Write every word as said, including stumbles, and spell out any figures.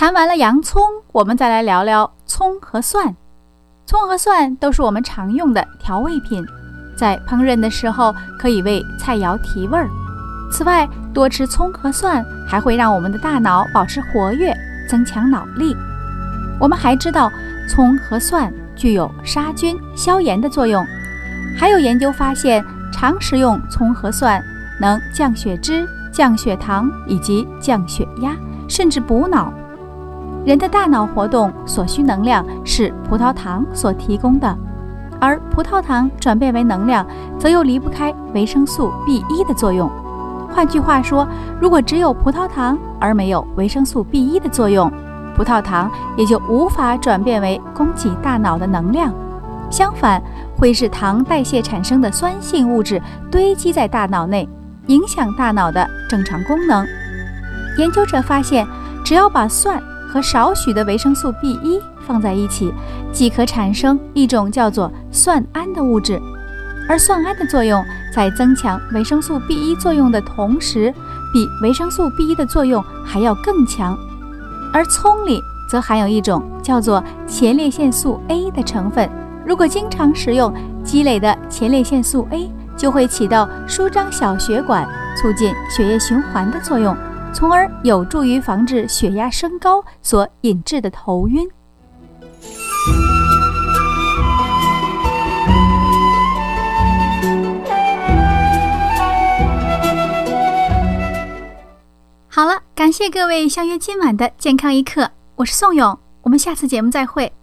谈完了洋葱，我们再来聊聊葱和蒜。葱和蒜都是我们常用的调味品，在烹饪的时候可以为菜肴提味儿。此外，多吃葱和蒜还会让我们的大脑保持活跃，增强脑力。我们还知道葱和蒜具有杀菌、消炎的作用。还有研究发现，常食用葱和蒜能降血脂、降血糖以及降血压，甚至补脑。人的大脑活动所需能量是葡萄糖所提供的，而葡萄糖转变为能量，则又离不开维生素 B 一 的作用。换句话说，如果只有葡萄糖而没有维生素 B 一 的作用，葡萄糖也就无法转变为供给大脑的能量，相反，会使糖代谢产生的酸性物质堆积在大脑内，影响大脑的正常功能。研究者发现，只要把蒜和少许的维生素 B 一 放在一起，即可产生一种叫做蒜胺的物质。而蒜胺的作用在增强维生素 B 一 作用的同时，比维生素 B 一 的作用还要更强。而葱里则含有一种叫做前列腺素 A 的成分，如果经常食用，积累的前列腺素 A 就会起到舒张小血管、促进血液循环的作用，从而有助于防治血压升高所引致的头晕。好了，感谢各位相约今晚的健康一刻，我是宋勇，我们下次节目再会。